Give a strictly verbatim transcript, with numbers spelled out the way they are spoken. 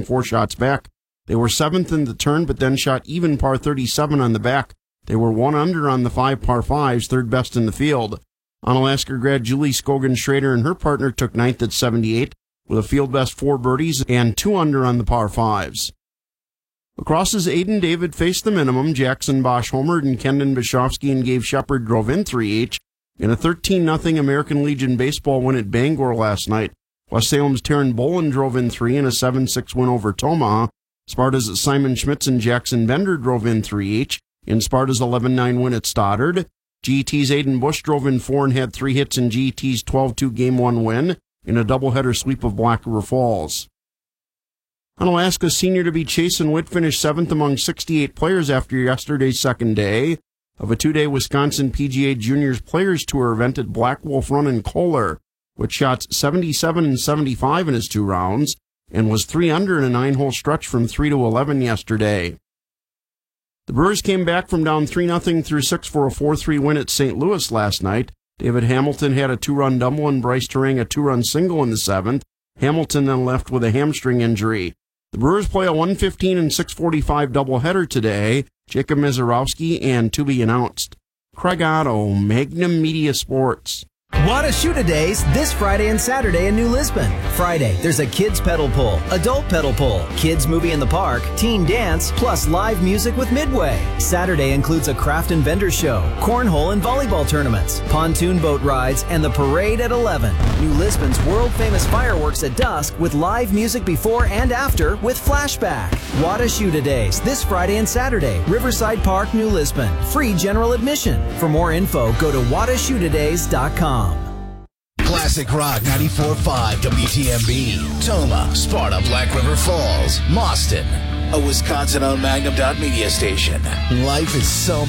shooting four shots back. They were seventh in the turn, but then shot even par thirty-seven on the back. They were one under on the five par fives, third best in the field. Onalaska grad Julie Scogan-Schrader and her partner took ninth at seventy-eight, with a field best four birdies and two under on the par fives. Lacrosse's Aiden David faced the minimum. Jackson Bosch homered, and Kendon Bishofsky and Gabe Shepard drove in three each in a thirteen nothing American Legion baseball win at Bangor last night. West Salem's Taryn Bolin drove in three in a seven six win over Tomaha. Sparta's Simon Schmitz and Jackson Bender drove in three each in Sparta's eleven nine win at Stoddard. G E T's Aiden Bush drove in four and had three hits in G E T's twelve two game one win in a doubleheader sweep of Black River Falls. Onalaska's senior-to-be Chasen Witt finished seventh among sixty-eight players after yesterday's second day of a two-day Wisconsin P G A Juniors Players Tour event at Black Wolf Run in Kohler, which shot seventy-seven and seventy-five in his two rounds and was three under in a nine-hole stretch from three to eleven yesterday. The Brewers came back from down three nothing through six for a four three win at Saint Louis last night. David Hamilton had a two-run double and Bryce Terang a two-run single in the seventh. Hamilton then left with a hamstring injury. The Brewers play a one fifteen and six forty-five doubleheader today. Jacob Mizorowski and to be announced. Craig Otto, Magnum Media Sports. Wada-Shoota-Days this Friday and Saturday in New Lisbon. Friday, there's a kids pedal pull, adult pedal pull, kids movie in the park, teen dance, plus live music with Midway. Saturday includes a craft and vendor show, cornhole and volleyball tournaments, pontoon boat rides, and the parade at eleven. New Lisbon's world-famous fireworks at dusk with live music before and after with Flashback. Wada-Shoota-Days this Friday and Saturday, Riverside Park, New Lisbon. Free general admission. For more info, go to wada shoota days dot com. Classic Rock ninety-four point five W T M B. Toma, Sparta, Black River Falls, Mauston. A Wisconsin-owned Magnum Media station. Life is so